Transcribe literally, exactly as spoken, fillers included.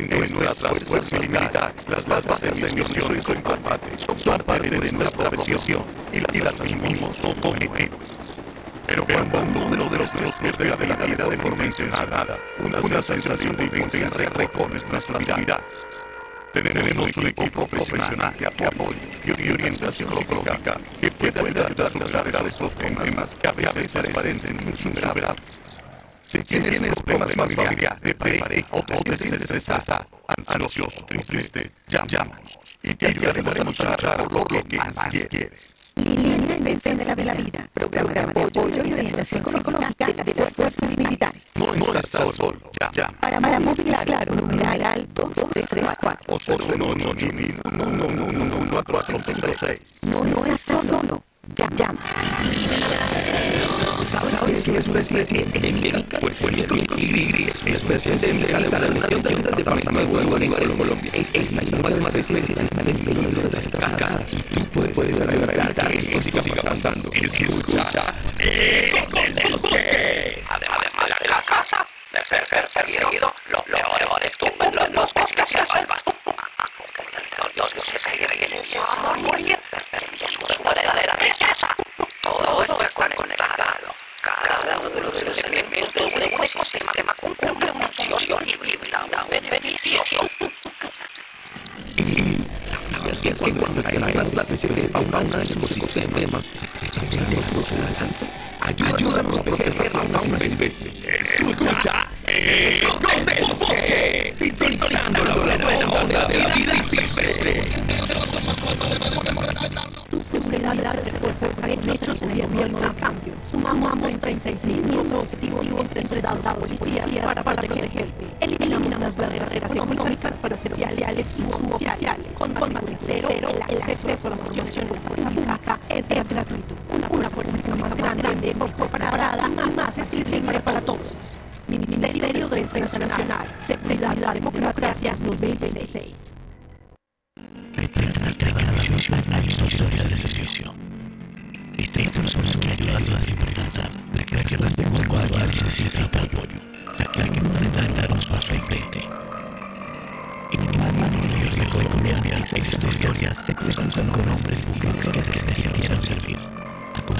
En nuestras fuerzas militares, las bases de misiones o en combate son parte de nuestra profesión y las asumimos como héroes. Pero cuando uno de los tres pierde la vida de forma intencionada, una sensación de impotencia recorre nuestras vidas. Tenemos un equipo profesional de apoyo y orientación psicológica que puede ayudar a superar esos temas que a veces parecen insuperables. Si tienes problemas familiares, de pareja o te sientes estresado, ansioso, triste, llámanos y te ayudaremos a luchar por lo que más quieres. Línea en defensa de la vida, programa de apoyo y orientación psicológica de las fuerzas militares. No, no estás solo, llama. Para más claro, numeral dos tres tres cuatro. O solo no no no no no no cuatro cinco seis. No, no estás solo, llama. ¿Sabes qué es una especie endémica? Pues el colibrí es una especie endémica de la región del departamento de Huehuén en Colombia. Esta y otras más especies están en peligro de certificada y tú puedes agregar que esto siga avanzando. Escucha, ecos del bosque. Además de la casa, de ser perseguido, lo peor es tu los que se salvan. Dios que se sigue a morir, es una verdadera riqueza. Todo esto está conectado. Cada uno de los elementos de un ecosistema cumple una función y brinda un beneficio. ¿Sabías que es que nuestras bases de fauna de los ecosistemas están en su alcance? Ayúdanos a proteger la fauna silvestre. Escucha, ecos del bosque, sintonizando la buena onda de la vida silvestre. Tu seguridad de refuerzos nuestros gobierno a cambio. Sumamos a treinta y seis mil objetivos entre dados policías para protegerte. Eliminamos las barreras económicas para sociales y sociales. Con matrícula cero, el acceso a la formación pública es gratuito. Una, una fuerza más grande, mejor preparada, más, más accesible para todos. Ministerio de Defensa Nacional, Seguridad, Democracia dos mil veintiséis. La historia de la decisión. Esta información que ayuda a simplementar la que la tengo al cual necesita apoyo, la que no darnos paso al frente. En mi mano y el riesgo de comunidades, estas historias se cruzan con hombres y mujeres que se necesitan servir.